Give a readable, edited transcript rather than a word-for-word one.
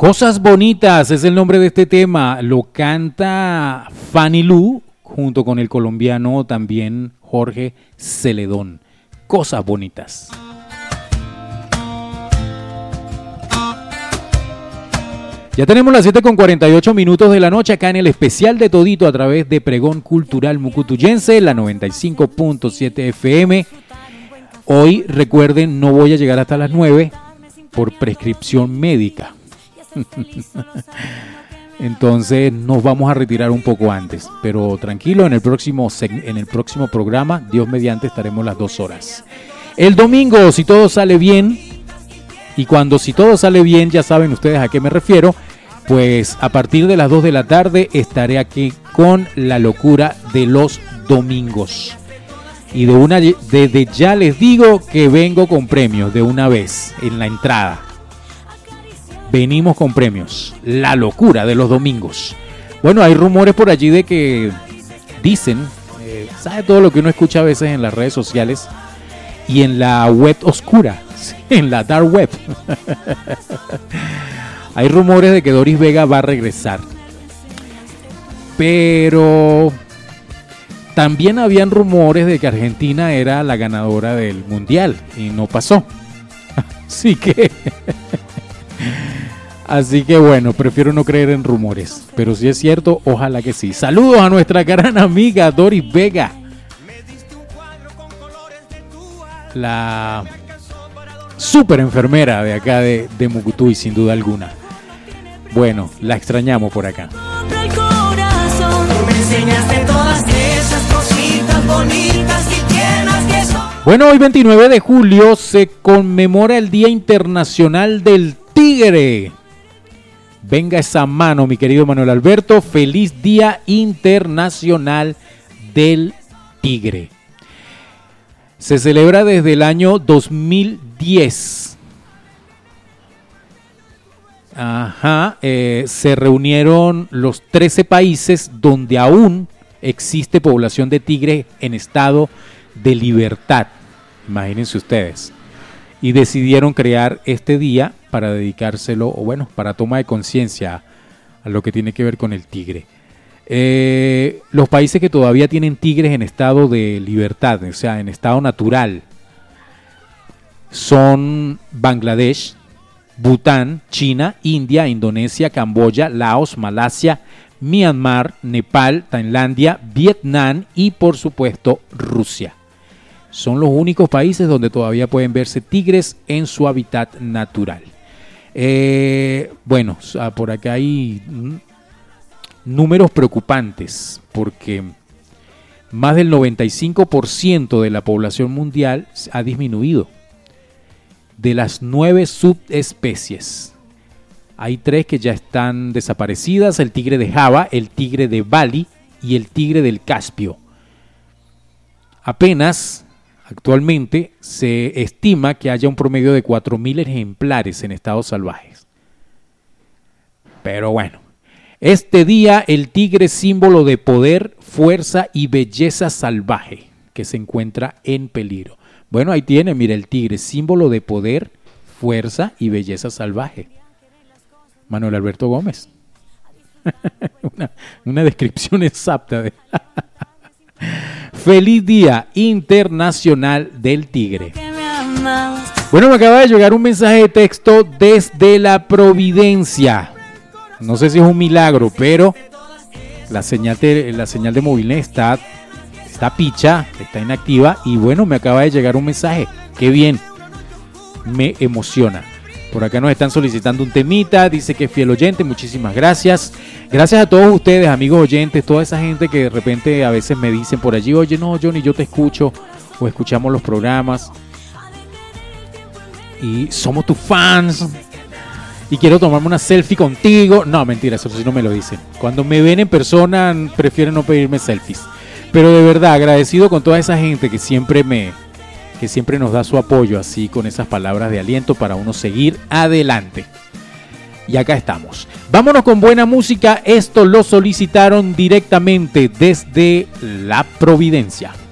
Cosas Bonitas es el nombre de este tema. Lo canta Fanny Lu junto con el colombiano también Jorge Celedón. Cosas Bonitas. Ya tenemos las 7:48 de la noche acá en el especial de Todito a través de Pregón Cultural Mucutuyense, la 95.7 FM. Hoy, recuerden, no voy a llegar hasta las 9 por prescripción médica. Entonces nos vamos a retirar un poco antes, pero tranquilo, en el próximo programa, Dios mediante, estaremos las 2 horas. El domingo, si todo sale bien, y cuando si todo sale bien, ya saben ustedes a qué me refiero, pues a partir de las 2 de la tarde estaré aquí con la locura de los domingos. Y desde ya les digo que vengo con premios de una vez en la entrada. Venimos con premios. La locura de los domingos. Bueno, hay rumores por allí de que dicen, ¿sabe todo lo que uno escucha a veces en las redes sociales y en la web oscura, en la dark web? Hay rumores de que Doris Vega va a regresar. Pero también habían rumores de que Argentina era la ganadora del mundial y no pasó. Así que bueno, prefiero no creer en rumores, pero si es cierto, ojalá que sí. Saludos a nuestra gran amiga Doris Vega, la super enfermera de acá de Mucutuy, sin duda alguna. Bueno, la extrañamos por acá. Bueno, hoy 29 de julio se conmemora el Día Internacional del Tigre. Venga esa mano, mi querido Manuel Alberto. Feliz Día Internacional del Tigre. Se celebra desde el año 2010. Se reunieron los 13 países donde aún existe población de tigre en estado de libertad. Imagínense ustedes. Y decidieron crear este día para dedicárselo, o bueno, para toma de conciencia a lo que tiene que ver con el tigre. Los países que todavía tienen tigres en estado de libertad, o sea, en estado natural, son Bangladesh, Bután, China, India, Indonesia, Camboya, Laos, Malasia, Myanmar, Nepal, Tailandia, Vietnam y por supuesto Rusia. Son los únicos países donde todavía pueden verse tigres en su hábitat natural. Bueno, por acá hay números preocupantes porque más del 95% de la población mundial ha disminuido. De las 9 subespecies, hay 3 que ya están desaparecidas: el tigre de Java, el tigre de Bali y el tigre del Caspio. Apenas actualmente se estima que haya un promedio de 4.000 ejemplares en estados salvajes. Pero bueno, este día el tigre es símbolo de poder, fuerza y belleza salvaje que se encuentra en peligro. Bueno, ahí tiene, mira, el tigre, símbolo de poder, fuerza y belleza salvaje. Manuel Alberto Gómez. una descripción exacta de... Feliz Día Internacional del Tigre. Bueno, me acaba de llegar un mensaje de texto desde la Providencia. No sé si es un milagro, pero la señal de Movilnet está picha, está inactiva. Y bueno, me acaba de llegar un mensaje. Qué bien, me emociona. Por acá nos están solicitando un temita, dice que es fiel oyente, muchísimas gracias. Gracias a todos ustedes, amigos oyentes, toda esa gente que de repente a veces me dicen por allí, oye, no, Johnny, yo te escucho, o escuchamos los programas, y somos tus fans, y quiero tomarme una selfie contigo. No, mentira, eso sí no me lo dicen. Cuando me ven en persona, prefieren no pedirme selfies. Pero de verdad, agradecido con toda esa gente que siempre nos da su apoyo así con esas palabras de aliento para uno seguir adelante. Y acá estamos. Vámonos con buena música. Esto lo solicitaron directamente desde la Providencia.